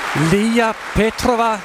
Leia Petrova,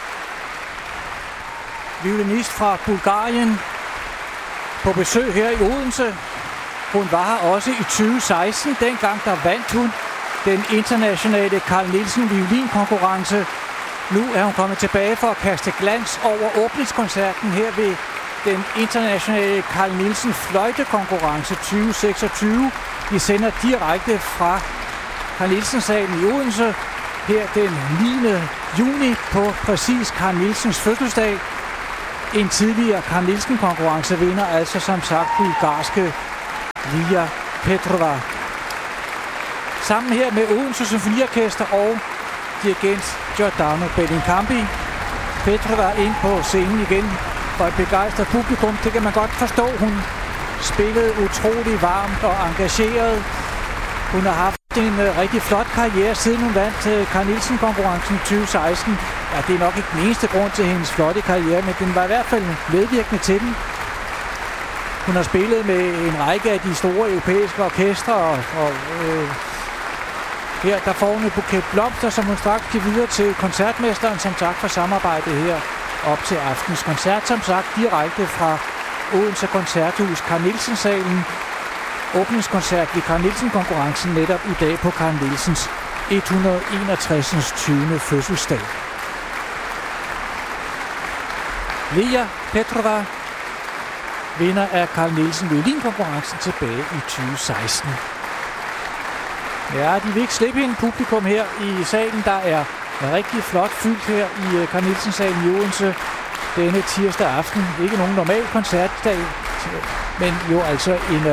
violinist fra Bulgarien, på besøg her i Odense. Hun var her også i 2016. Dengang der vandt hun den internationale Carl Nielsen violinkonkurrence. Nu er hun kommet tilbage for at kaste glans over åbningskoncerten her ved den internationale Carl Nielsen fløjtekonkurrence 2026. Vi sender direkte fra Carl Nielsen-salen i Odense her den 9. juni på præcis Carl Nielsens fødselsdag. En tidligere Carl Nielsen-konkurrencevinder, altså som sagt bulgarske Leia Petrova. Sammen her med Odense Symfoniorkester og dirigent Giordano Bellincampi. Petrova ind på scenen igen for et begejstret publikum. Det kan man godt forstå. Hun spillede utrolig varmt og engageret. Hun har haft en rigtig flot karriere, siden hun vandt Carl Nielsen-konkurrencen i 2016. Ja, det er nok ikke den eneste grund til hendes flotte karriere, men den var i hvert fald medvirkende til den. Hun har spillet med en række af de store europæiske orkestre, og her der får hun et buket blomster, som hun straks giver videre til koncertmesteren, som tak for samarbejdet her op til aftens koncert. Som sagt direkte fra Odense Koncerthus, Carl Nielsen-salen. Åbningskoncert ved Carl Nielsen-konkurrencen netop i dag på Carl Nielsens 161. 20. fødselsdag. Leia Petrova, vinder af Carl Nielsen violinkonkurrencen tilbage i 2016. Ja, de vil ikke slippe hende, publikum her i salen. Der er rigtig flot fyldt her i Carl Nielsen-salen i Odense denne tirsdag aften. Ikke nogen normal koncertdag, men jo altså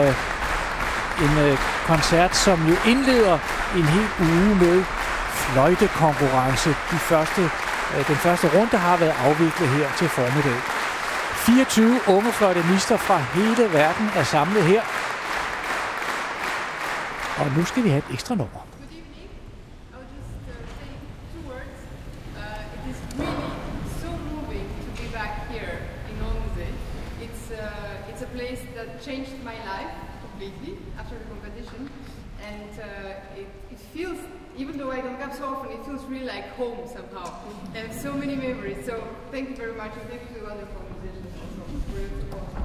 en koncert, som jo indleder en hel uge med fløjtekonkurrence. Den første runde har været afviklet her til formiddag. 24 unge fløjtenister fra hele verden er samlet her. Og nu skal vi have et ekstra nummer. Changed my life completely after the competition, and it feels, even though I don't come so often, it feels really like home somehow. I have so many memories, so thank you very much, and thank you to the other musicians also for your support.